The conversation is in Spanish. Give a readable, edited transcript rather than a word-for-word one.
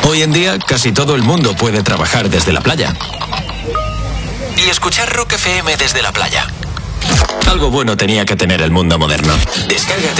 Hoy en día, casi todo el mundo puede trabajar desde la playa. Y escuchar Rock FM desde la playa. Algo bueno tenía que tener el mundo moderno. Descárgate